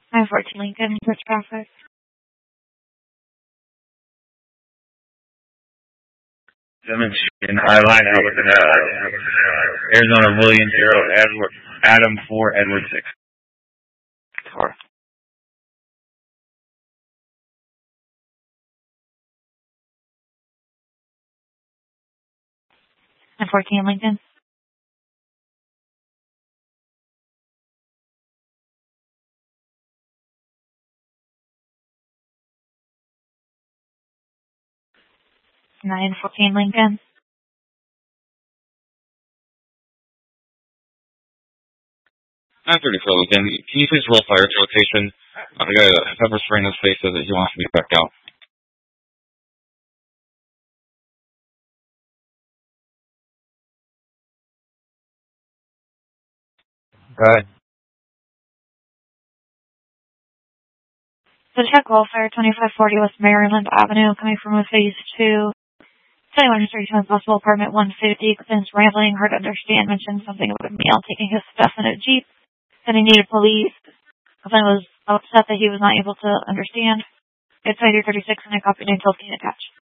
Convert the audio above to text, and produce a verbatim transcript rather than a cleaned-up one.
nine fourteen Lincoln, what's traffic? Demonstration, I line out with an uh, Arizona William zero, Edward, Adam four, Edward six. Four. nine fourteen Lincoln. nine fourteen Lincoln. nine thirty-four Lincoln. Can you please roll fire to location? Uh, the guy that pepper spray in his face says that he wants to be back out. Good. So check welfare, twenty-five forty West Maryland Avenue, coming from a phase two. Anyone who's reaching possible apartment one fifty, since rambling, hard to understand, mentioned something about a male taking his stuff in a Jeep, and he needed police. Glenn was upset that he was not able to understand. It's ninety thirty-six and I copied and told King attached.